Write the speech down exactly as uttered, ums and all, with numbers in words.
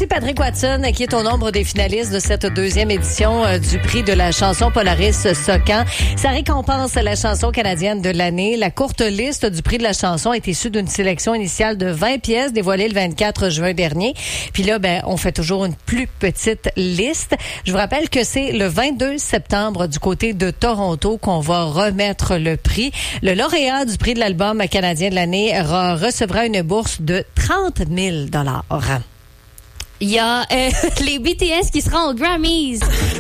Patrick Watson, qui est au nombre des finalistes de cette deuxième édition euh, du prix de la chanson Polaris Socan. Ça récompense la chanson canadienne de l'année. La courte liste du prix de la chanson est issue d'une sélection initiale de vingt pièces dévoilée le vingt-quatre juin dernier. Puis là, ben, on fait toujours une plus petite liste. Je vous rappelle que c'est le vingt-deux septembre du côté de Toronto qu'on va remettre le prix. Le lauréat du prix de l'album canadien de l'année re- recevra une bourse de trente mille dollars. Il y a euh, les B T S qui seront aux Grammys.